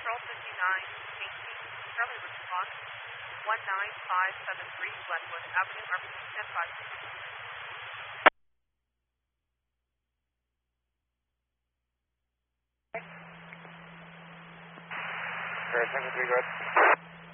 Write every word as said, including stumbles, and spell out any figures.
Patrol fifty-nine, eighteen, Charlie response, one nine five seven three Glenwood Avenue, Arlington, ten five. Alright, ten three, go ahead.